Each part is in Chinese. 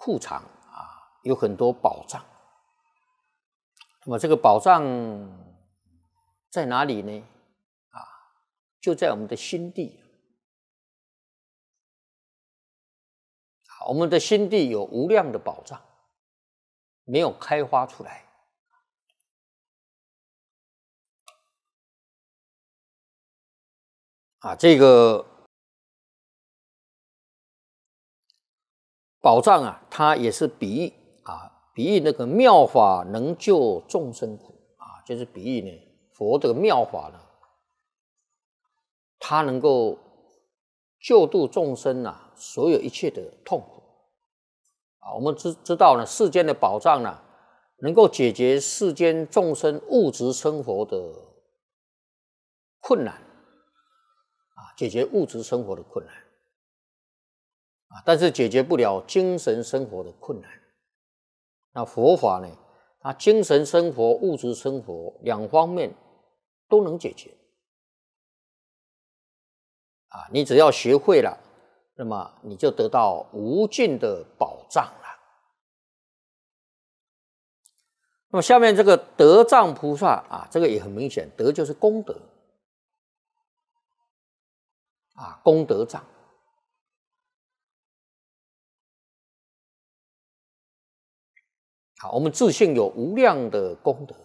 库藏啊，有很多宝藏。那么这个宝藏在哪里呢？啊，就在我们的心地。我们的心地有无量的宝藏，没有开发出来。啊，这个宝藏啊，它也是比喻啊，比喻那个妙法能救众生苦啊，就是比喻呢，佛这个妙法呢，它能够救度众生啊，所有一切的痛苦啊。我们知道呢，世间的宝藏呢，能够解决世间众生物质生活的困难啊，解决物质生活的困难啊，但是解决不了精神生活的困难。那佛法呢，它精神生活、物质生活两方面都能解决啊。你只要学会了，那么你就得到无尽的宝藏了。那么下面这个德藏菩萨啊，这个也很明显，德就是功德啊，功德藏。好，我们自性有无量的功德。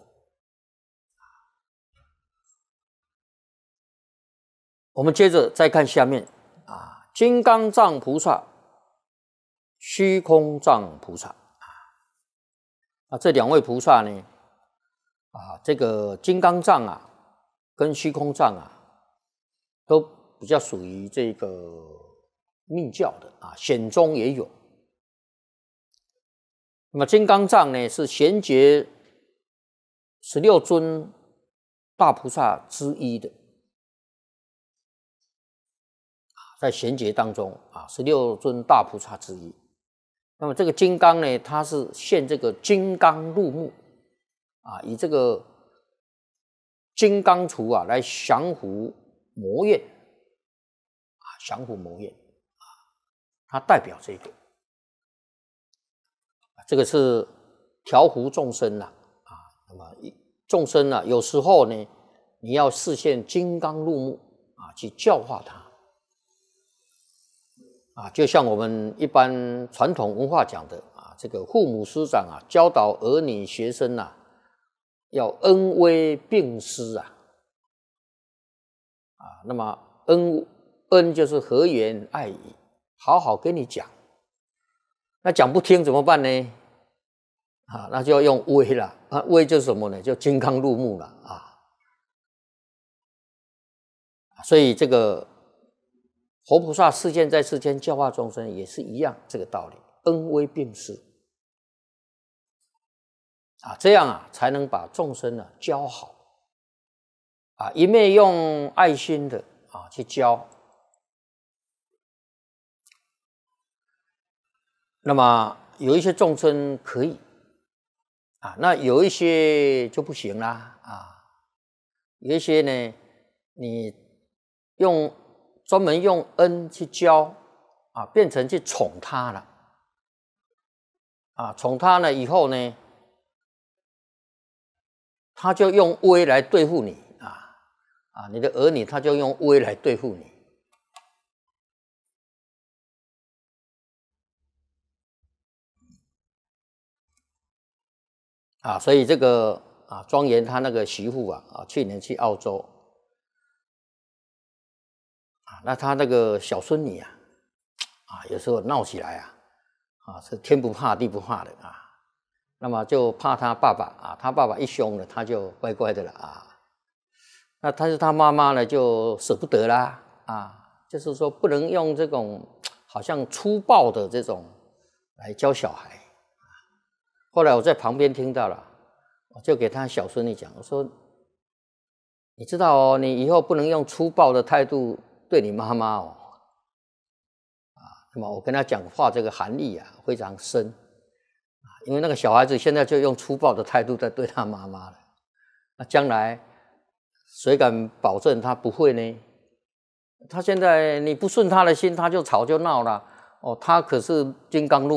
我们接着再看下面啊，金刚藏菩萨、虚空藏菩萨啊，这两位菩萨呢，啊，这个金刚藏啊，跟虚空藏啊，都比较属于这个密教的啊，显宗也有。那么金刚藏呢，是贤觉16尊大菩萨之一的，在贤觉当中啊，16尊大菩萨之一。那么这个金刚呢，它是现这个金刚入目啊，以这个金刚杵啊来降伏魔焰啊，降伏魔焰啊，它代表这个。这个是调伏众生啊，那么众生啊，有时候呢，你要示现金刚入目啊，去教化他啊，就像我们一般传统文化讲的啊，这个父母师长啊，教导儿女学生啊，要恩威并施啊，那么恩就是和颜爱语，好好跟你讲。那讲不听怎么办呢？啊，那就要用威了啊，威就是什么呢？就金刚入目了啊。所以这个佛菩萨世间在世间教化众生也是一样这个道理，恩威并施啊，这样啊才能把众生呢教好啊，一面用爱心的啊去教。那么有一些众生可以啊，那有一些就不行啦啊。有一些呢，你专门用恩去教啊，变成去宠他了啊，宠他了以后呢，他就用威来对付你啊，你的儿女他就用威来对付你。啊，所以这个啊，庄严他那个媳妇啊，去年去澳洲啊，那他那个小孙女啊，有时候闹起来是天不怕地不怕的啊，那么就怕他爸爸啊，他爸爸一凶了，他就乖乖的了啊，那但是他妈妈呢就舍不得啦啊，就是说不能用这种好像粗暴的这种来教小孩。后来我在旁边听到了，我就给他小孙女讲，我说你知道哦，你以后不能用粗暴的态度对你妈妈哦，那么我跟他讲话这个含义啊非常深因为那个小孩子现在就用粗暴的态度在对他妈妈了，那将来谁敢保证他不会呢？他现在你不顺他的心，他就吵就闹了哦，他可是金刚怒